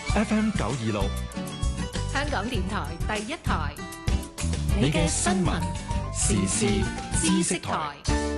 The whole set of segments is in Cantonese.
FM 926， 香港電台第一台， 你嘅新聞時事知識台。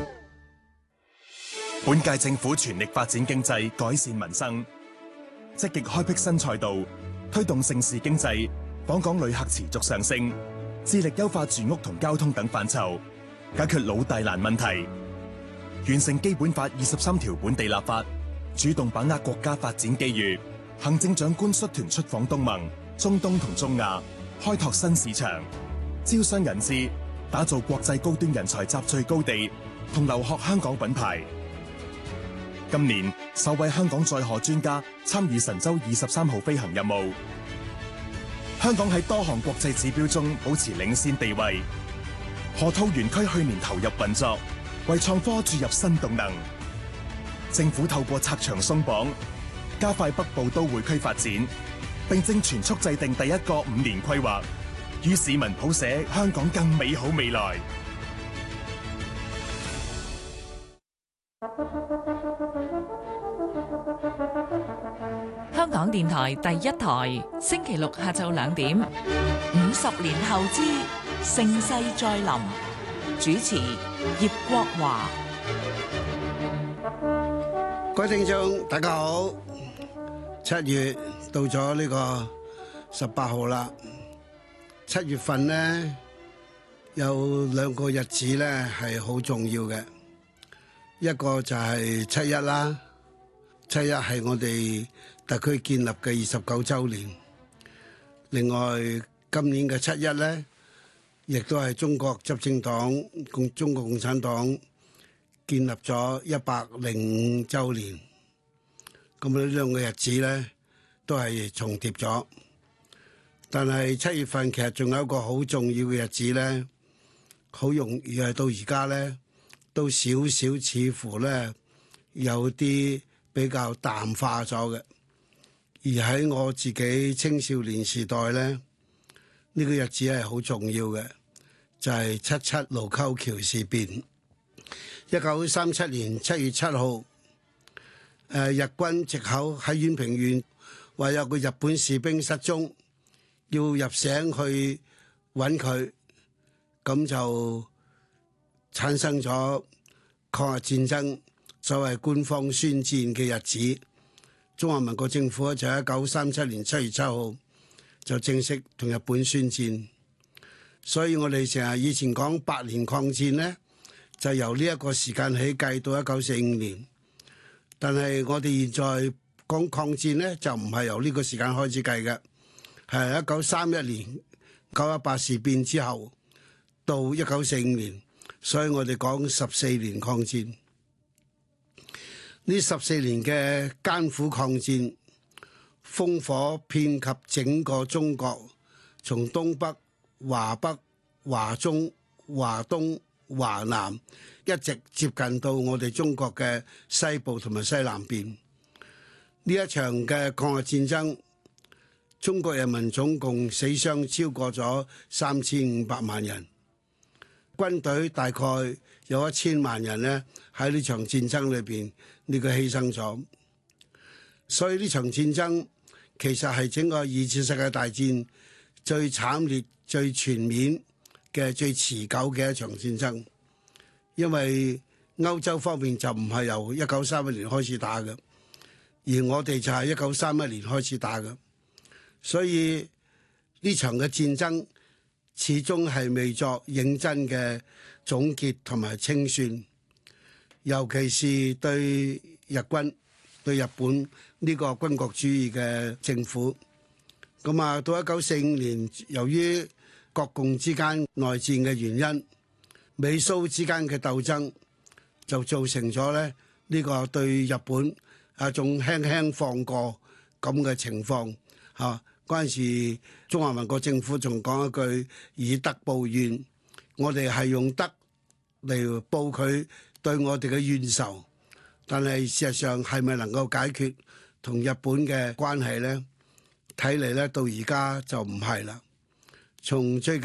本屆政府全力發展經濟，改善民生，積極開闢新賽道，推動盛事經濟，訪港旅客持續上升，致力優化住屋同交通等範疇，解決老大難問題，完成基本法23條本地立法，主動把握國家發展機遇。行政長官率團出訪東盟、中東同中亞，開拓新市場，招商引資，打造國際高端人才集聚高地，同留學香港品牌。今年首位香港載荷專家參與神舟23號飛行任務。香港喺多項國際指標中保持領先地位。河套園區去年投入運作，為創科注入新動能。政府透過拆牆鬆綁，加快北部都會區發展，並正全速制定第一個5年規劃，與市民譜寫香港更美好未來。 香港電台第一台，星期六下晝2點，50年後之盛世再臨，主持葉國華。 各位聽眾大家好，7月到咗呢個18號啦。7月份呢，有2個日子呢係好重要嘅，一個就係7·1啦。7·1係我哋特區建立嘅29週年。另外今年嘅7·1呢，亦都係中國執政黨中國共產黨建立咗105週年。咁呢2個日子呢都係重疊咗。但係7月份其實仲有一個好重要嘅日子呢，好容易係到而家呢都少少似乎呢有啲比較淡化咗嘅。而喺我自己青少年時代呢，呢個日子係好重要嘅，就係7·7盧溝橋事變。1937年7月7號，日軍藉口喺宛平縣話有個日本士兵失蹤，要入省去揾佢，咁就產生咗抗日戰爭所謂官方宣戰嘅日子。中華民國政府就喺1937年7月7號就正式同日本宣戰。所以我哋成日以前講8年抗戰呢，就由呢一個時間起計到1945年。但係我哋現在講抗戰呢，就唔係由呢個時間開始計嘅，係1931年9·18事變之後到1945年，所以我哋講14年抗戰。呢14年嘅艱苦抗戰，烽火遍及整個中國，從東北、華北、華中、華東、華南，一直接近到我哋中國嘅西部同埋西南邊。呢一場嘅抗日戰爭，中國人民總共死傷超過咗3500萬人，軍隊大概有1000萬人呢喺呢場戰爭裏邊呢個犧牲咗。所以呢場戰爭其實係整個2次世界大戰最慘烈、最全面嘅最持久嘅一場戰爭。因為歐洲方面就唔係由1931年開始打嘅，而我哋就係1931年開始打嘅，所以呢場嘅戰爭始終係未作認真嘅總結同埋清算，尤其是對日軍、對日本呢個軍國主義嘅政府。咁啊，到1945年，由於國共之間內戰嘅原因，美蘇之間嘅鬥爭就造成咗咧呢個對日本一種輕輕放過咁嘅情況嚇。嗰陣時中華民國政府仲講一句以德報怨，我哋係用德嚟報佢對我哋嘅怨仇，但係事實上係咪能夠解決同日本嘅關係呢？睇嚟咧到而家就唔係啦。從最近